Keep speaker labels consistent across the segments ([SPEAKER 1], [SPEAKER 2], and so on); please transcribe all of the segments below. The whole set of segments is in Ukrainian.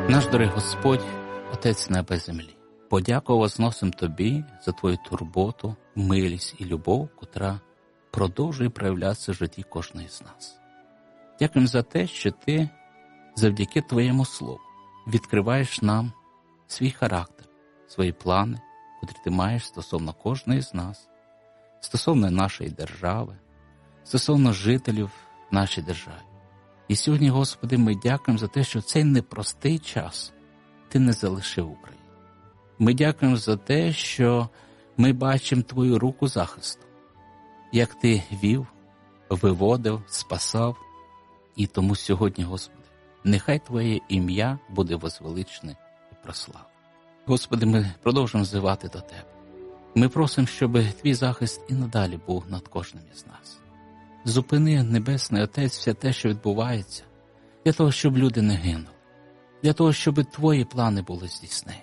[SPEAKER 1] Наш дорогий Господь, Отець неба і землі, подяку возносим Тобі за Твою турботу, милість і любов, котра продовжує проявлятися в житті кожної з нас. Дякуємо за те, що Ти завдяки Твоєму Слову відкриваєш нам свій характер, свої плани, котрі Ти маєш стосовно кожної з нас, стосовно нашої держави, стосовно жителів нашої держави. І сьогодні, Господи, ми дякуємо за те, що в цей непростий час Ти не залишив Україну. Ми дякуємо за те, що ми бачимо Твою руку захисту, як Ти вів, виводив, спасав. І тому сьогодні, Господи, нехай Твоє ім'я буде возвеличене і прославлене. Господи, ми продовжуємо взивати до Тебе. Ми просимо, щоб Твій захист і надалі був над кожним із нас. Зупини, Небесний Отець, все те, що відбувається, для того, щоб люди не гинули, для того, щоб Твої плани були здійснені.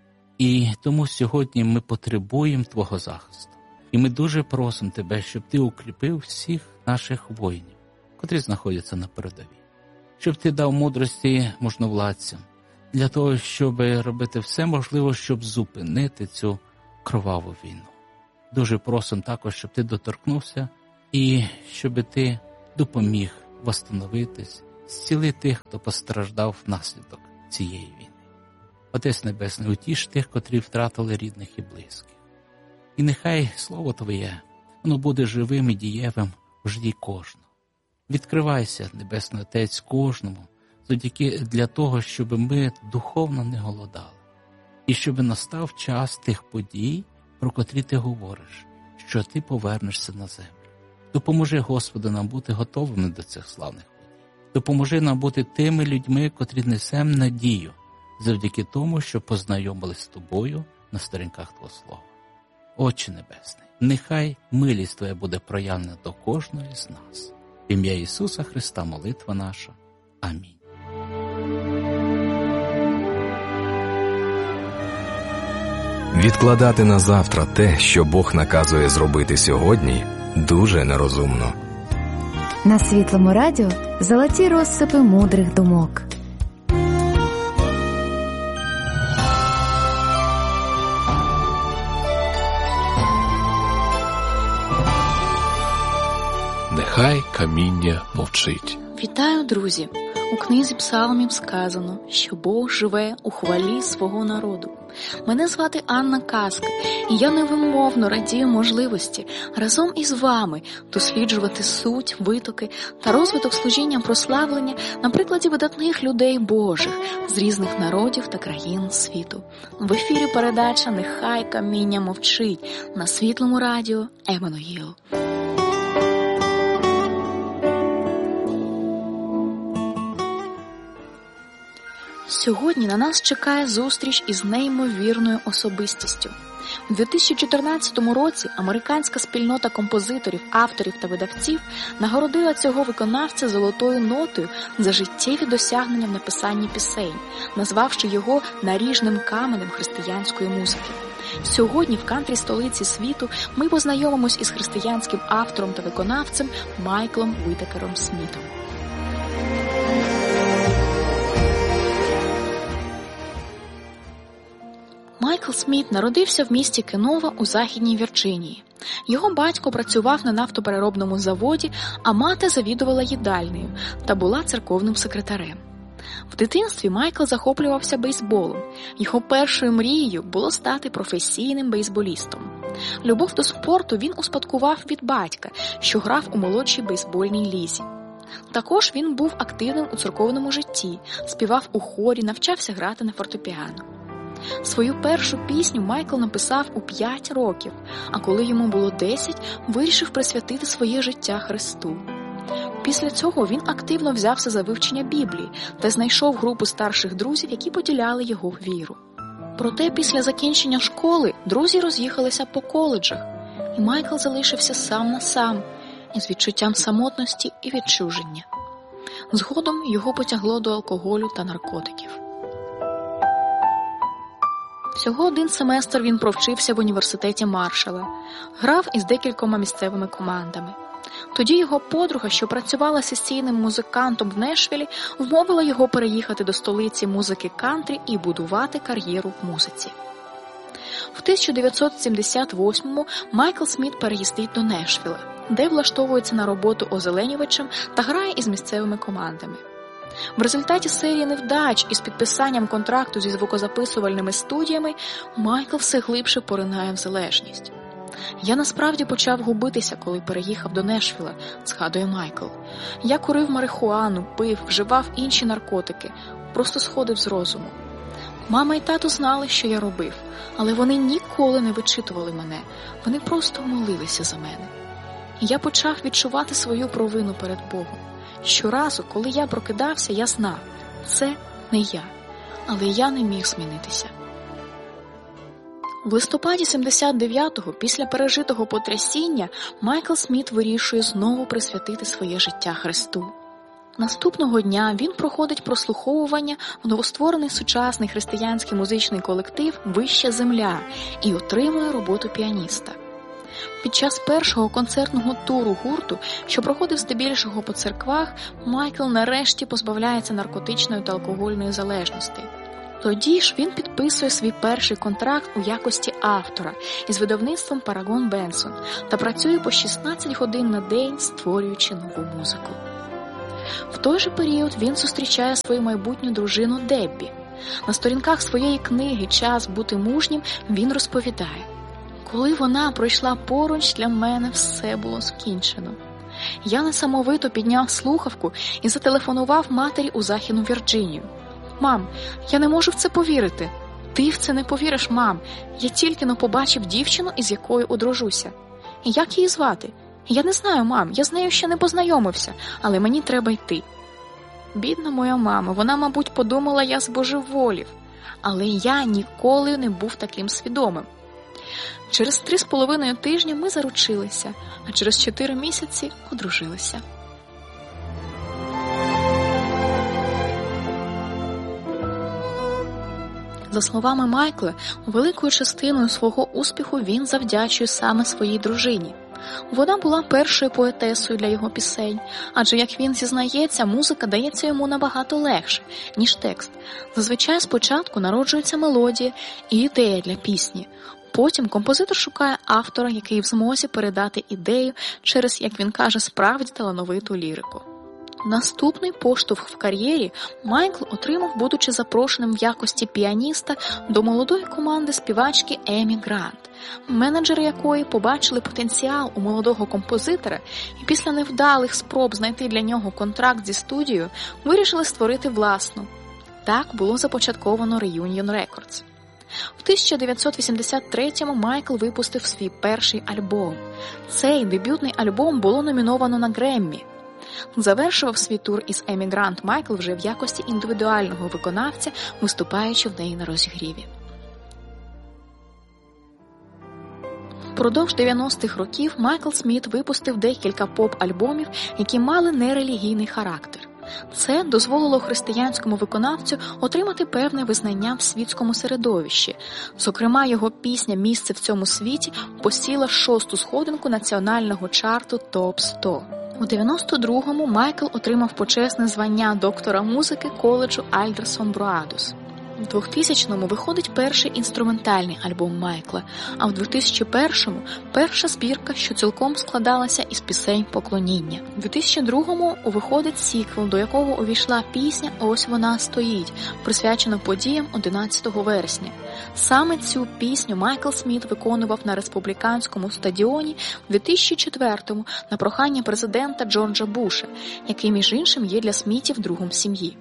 [SPEAKER 1] І тому сьогодні ми потребуємо Твого захисту. І ми дуже просимо Тебе, щоб Ти укріпив всіх наших воїнів, котрі знаходяться на передовій. Щоб Ти дав мудрості можновладцям, для того, щоб робити все можливе, щоб зупинити цю кроваву війну. Дуже просимо також, щоб Ти доторкнувся і щоб Ти допоміг восстановитись, зцілити тих, хто постраждав внаслідок цієї війни. Отець Небесний, утіш тих, котрі втратили рідних і близьких. І нехай Слово Твоє, воно буде живим і дієвим в житті кожного. Відкривайся, Небесний Отець, кожному, завдяки для того, щоб ми духовно не голодали. І щоб настав час тих подій, про котрі Ти говориш, що Ти повернешся на землю. Допоможи, Господи, нам бути готовими до цих славних подій. Допоможи нам бути тими людьми, котрі несем надію, завдяки тому, що познайомились з Тобою на сторінках Твого Слова. Отче Небесний, нехай милість Твоя буде проявлена до кожного з нас. В ім'я Ісуса Христа молитва наша. Амінь.
[SPEAKER 2] Відкладати на завтра те, що Бог наказує зробити сьогодні, дуже нерозумно.
[SPEAKER 3] На Світлому радіо золоті розсипи мудрих думок.
[SPEAKER 4] Нехай каміння мовчить.
[SPEAKER 5] Вітаю, друзі! У книзі Псалмів сказано, що Бог живе у хвалі свого народу. Мене звати Анна Каска, і я невимовно радію можливості разом із вами досліджувати суть, витоки та розвиток служіння прославлення на прикладі видатних людей Божих з різних народів та країн світу. В ефірі передача «Нехай каміння мовчить» на Світлому радіо Еммануїл. Сьогодні на нас чекає зустріч із неймовірною особистістю. У 2014 році американська спільнота композиторів, авторів та видавців нагородила цього виконавця золотою нотою за життєві досягнення в написанні пісень, назвавши його наріжним каменем християнської музики. Сьогодні в кантрі-столиці світу ми познайомимось із християнським автором та виконавцем Майклом Уітакером Смітом. Майкл Сміт народився в місті Кенова у Західній Вірджинії. Його батько працював на нафтопереробному заводі, а мати завідувала їдальнею та була церковним секретарем. В дитинстві Майкл захоплювався бейсболом. Його першою мрією було стати професійним бейсболістом. Любов до спорту він успадкував від батька, що грав у молодшій бейсбольній лізі. Також він був активним у церковному житті, співав у хорі, навчався грати на фортепіано. Свою першу пісню Майкл написав у 5 років, а коли йому було 10, вирішив присвятити своє життя Христу. Після цього він активно взявся за вивчення Біблії та знайшов групу старших друзів, які поділяли його віру. Проте після закінчення школи друзі роз'їхалися по коледжах, і Майкл залишився сам на сам, із відчуттям самотності і відчуження. Згодом його потягло до алкоголю та наркотиків. Всього 1 семестр він провчився в університеті Маршалла, грав із декількома місцевими командами. Тоді його подруга, що працювала сесійним музикантом в Нешвілі, вмовила його переїхати до столиці музики кантрі і будувати кар'єру в музиці. В 1978-му Майкл Сміт переїздить до Нешвіла, де влаштовується на роботу озеленювачем та грає із місцевими командами. В результаті серії невдач із підписанням контракту зі звукозаписувальними студіями Майкл все глибше поринає в залежність. «Я насправді почав губитися, коли переїхав до Нешвіла», – згадує Майкл. «Я курив марихуану, пив, вживав інші наркотики, просто сходив з розуму. Мама і тато знали, що я робив, але вони ніколи не вичитували мене, вони просто молилися за мене. Я почав відчувати свою провину перед Богом. Щоразу, коли я прокидався, я знав – це не я, але я не міг змінитися». В листопаді 79-го, після пережитого потрясіння, Майкл Сміт вирішує знову присвятити своє життя Христу. Наступного дня він проходить прослуховування в новостворений сучасний християнський музичний колектив «Вища земля» і отримує роботу піаніста. Під час першого концертного туру гурту, що проходив здебільшого по церквах, Майкл нарешті позбавляється наркотичної та алкогольної залежності. Тоді ж він підписує свій перший контракт у якості автора із видавництвом Paragon Benson та працює по 16 годин на день, створюючи нову музику. В той же період він зустрічає свою майбутню дружину Деббі. На сторінках своєї книги «Час бути мужнім» він розповідає: «Коли вона пройшла поруч, для мене все було скінчено. Я несамовито підняв слухавку і зателефонував матері у Західну Вірджинію. Мам, я не можу в це повірити. Ти в це не повіриш, мам. Я тільки-но побачив дівчину, із якою одружуся. Як її звати? Я не знаю, мам, я з нею ще не познайомився, але мені треба йти». Бідна моя мама, вона, мабуть, подумала, я збожеволів. Але я ніколи не був таким свідомим. Через 3,5 тижні ми заручилися, а через 4 місяці одружилися. За словами Майкла, великою частиною свого успіху він завдячує саме своїй дружині. Вона була першою поетесою для його пісень, адже, як він зізнається, музика дається йому набагато легше, ніж текст. Зазвичай спочатку народжується мелодія і ідея для пісні. Потім композитор шукає автора, який в змозі передати ідею через, як він каже, справді талановиту лірику. Наступний поштовх в кар'єрі Майкл отримав, будучи запрошеним в якості піаніста до молодої команди співачки Емі Грант, менеджери якої побачили потенціал у молодого композитора і після невдалих спроб знайти для нього контракт зі студією вирішили створити власну. Так було започатковано Reunion Records. В 1983-му Майкл випустив свій перший альбом. Цей дебютний альбом було номіновано на Греммі. Завершував свій тур із Емі Грант Майкл вже в якості індивідуального виконавця, виступаючи в неї на розігріві. Впродовж 90-х років Майкл Сміт випустив декілька поп-альбомів, які мали нерелігійний характер. Це дозволило християнському виконавцю отримати певне визнання в світському середовищі. Зокрема, його пісня «Місце в цьому світі» посіла 6-ту сходинку національного чарту ТОП-100. У 92-му Майкл отримав почесне звання доктора музики коледжу Альдерсон-Броадус. У 2000-му виходить перший інструментальний альбом Майкла, а в 2001-му перша збірка, що цілком складалася із пісень поклоніння. У 2002-му виходить сіквел, до якого увійшла пісня «Ось вона стоїть», присвячена подіям 11 вересня. Саме цю пісню Майкл Сміт виконував на республіканському стадіоні в 2004-му на прохання президента Джорджа Буша, який, між іншим, є для Смітів другом сім'ї.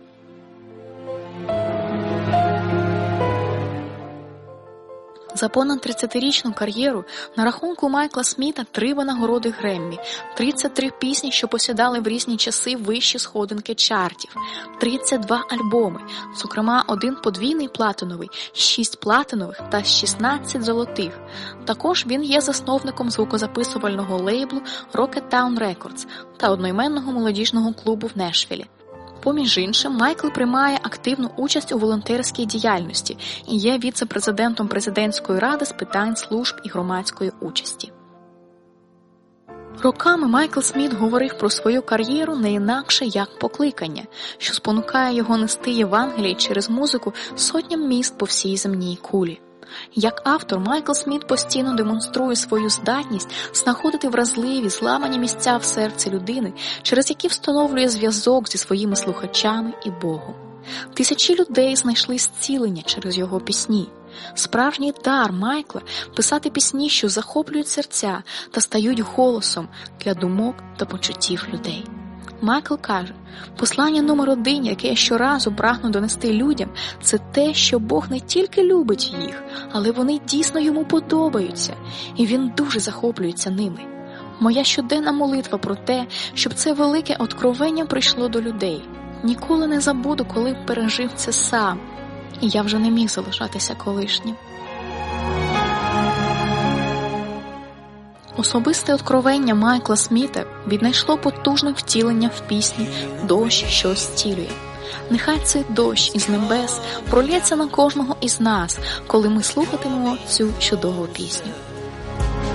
[SPEAKER 5] За понад 30-річну кар'єру на рахунку Майкла Сміта 3 винагороди Греммі, 33 пісні, що посідали в різні часи вищі сходинки чартів, 32 альбоми, зокрема 1 подвійний платиновий, 6 платинових та 16 золотих. Також він є засновником звукозаписувального лейблу Rocketown Records та одноіменного молодіжного клубу в Нешвілі. Поміж іншим, Майкл приймає активну участь у волонтерській діяльності і є віце-президентом президентської ради з питань служб і громадської участі. Роками Майкл Сміт говорив про свою кар'єру не інакше, як покликання, що спонукає його нести Євангеліє через музику сотням міст по всій земній кулі. Як автор, Майкл Сміт постійно демонструє свою здатність знаходити вразливі, зламані місця в серці людини, через які встановлює зв'язок зі своїми слухачами і Богом. Тисячі людей знайшли зцілення через його пісні. Справжній дар Майкла – писати пісні, що захоплюють серця та стають голосом для думок та почуттів людей. Майкл каже, послання номер 1, яке я щоразу прагну донести людям, це те, що Бог не тільки любить їх, але вони дійсно йому подобаються, і він дуже захоплюється ними. Моя щоденна молитва про те, щоб це велике откровення прийшло до людей. Ніколи не забуду, коли пережив це сам, і я вже не міг залишатися колишнім. Особисте откровення Майкла Сміта віднайшло потужне втілення в пісні «Дощ, що зцілює». Нехай цей дощ із небес пролється на кожного із нас, коли ми слухатимемо цю чудову пісню.